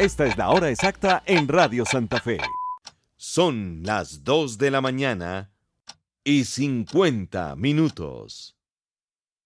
Esta es la hora exacta en Radio Santa Fe. Son las 2 de la mañana y 50 minutos.